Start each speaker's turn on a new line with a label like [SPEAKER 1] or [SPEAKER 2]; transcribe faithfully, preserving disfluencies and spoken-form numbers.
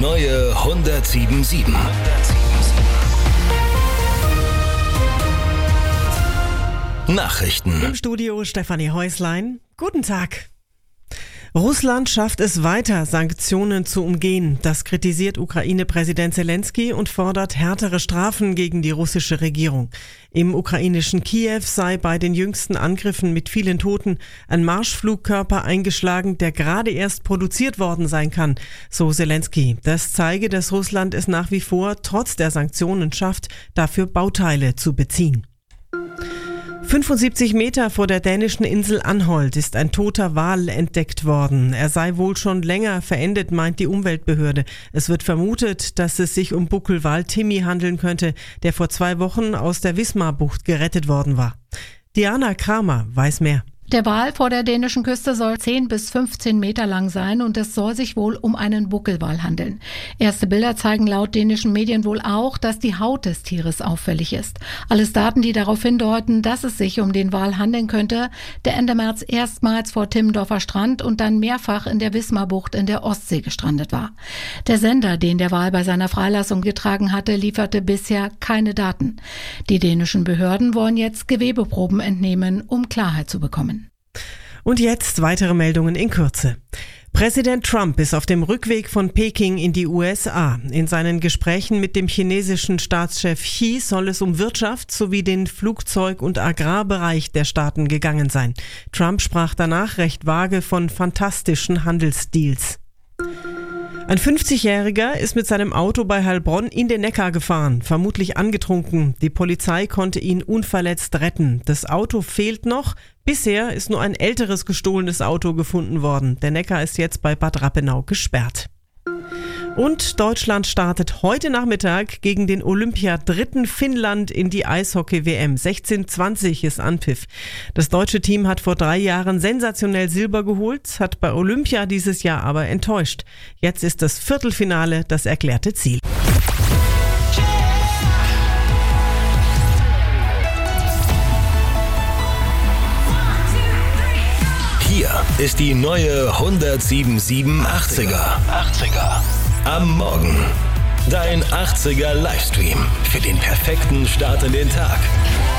[SPEAKER 1] neue hundertsieben Komma sieben. Nachrichten.
[SPEAKER 2] Im Studio Stefanie Häuslein. Guten Tag. Russland schafft es weiter, Sanktionen zu umgehen. Das kritisiert Ukraine-Präsident Zelensky und fordert härtere Strafen gegen die russische Regierung. Im ukrainischen Kiew sei bei den jüngsten Angriffen mit vielen Toten ein Marschflugkörper eingeschlagen, der gerade erst produziert worden sein kann, so Zelensky. Das zeige, dass Russland es nach wie vor trotz der Sanktionen schafft, dafür Bauteile zu beziehen. fünfundsiebzig Meter vor der dänischen Insel Anholt ist ein toter Wal entdeckt worden. Er sei wohl schon länger verendet, meint die Umweltbehörde. Es wird vermutet, dass es sich um Buckelwal Timmy handeln könnte, der vor zwei Wochen aus der Wismar-Bucht gerettet worden war. Diana Kramer weiß mehr.
[SPEAKER 3] Der Wal vor der dänischen Küste soll zehn bis fünfzehn Meter lang sein und es soll sich wohl um einen Buckelwal handeln. Erste Bilder zeigen laut dänischen Medien wohl auch, dass die Haut des Tieres auffällig ist. Alles Daten, die darauf hindeuten, dass es sich um den Wal handeln könnte, der Ende März erstmals vor Timmendorfer Strand und dann mehrfach in der Wismar-Bucht in der Ostsee gestrandet war. Der Sender, den der Wal bei seiner Freilassung getragen hatte, lieferte bisher keine Daten. Die dänischen Behörden wollen jetzt Gewebeproben entnehmen, um Klarheit zu bekommen.
[SPEAKER 2] Und jetzt weitere Meldungen in Kürze. Präsident Trump ist auf dem Rückweg von Peking in die U S A. In seinen Gesprächen mit dem chinesischen Staatschef Xi soll es um Wirtschaft sowie den Flugzeug- und Agrarbereich der Staaten gegangen sein. Trump sprach danach recht vage von fantastischen Handelsdeals. Ein fünfzigjähriger ist mit seinem Auto bei Heilbronn in den Neckar gefahren, vermutlich angetrunken. Die Polizei konnte ihn unverletzt retten. Das Auto fehlt noch. Bisher ist nur ein älteres gestohlenes Auto gefunden worden. Der Neckar ist jetzt bei Bad Rappenau gesperrt. Und Deutschland startet heute Nachmittag gegen den Olympia-Dritten Finnland in die Eishockey-W M. sechzehn zwanzig ist Anpfiff. Das deutsche Team hat vor drei Jahren sensationell Silber geholt, hat bei Olympia dieses Jahr aber enttäuscht. Jetzt ist das Viertelfinale das erklärte Ziel.
[SPEAKER 1] Hier ist die neue hundertsieben Komma sieben achtziger. Am Morgen. Dein achtziger Livestream für den perfekten Start in den Tag.